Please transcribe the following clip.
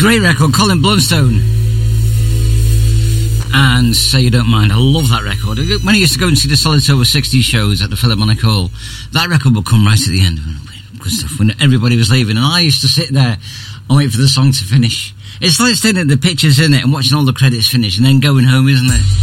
Great record, Colin Blunstone. And Say You Don't Mind. I love that record. When I used to go and see the Solid Silver 60 shows at the Philharmonic Hall, that record would come right at the end. Good stuff. When everybody was leaving, and I used to sit there and wait for the song to finish. It's like staying at the pictures, isn't it, and watching all the credits finish and then going home, isn't it?